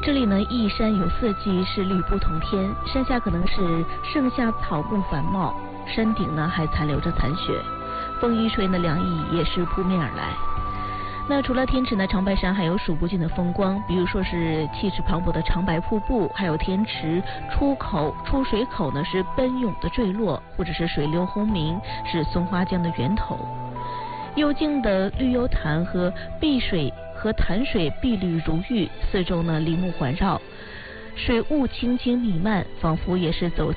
这里呢，一山有四季，是绿不同天。山下可能是盛夏草木繁茂，山顶呢还残留着残雪，风一吹呢，凉意也是扑面而来。那除了天池呢，长白山还有数不尽的风光，比如说是气势磅礴的长白瀑布，还有天池出水口呢是奔涌的坠落，或者是水流轰鸣，是松花江的源头。幽静的绿幽潭和潭水碧绿如玉，四周呢林木环绕，水雾轻轻弥漫，仿佛也是走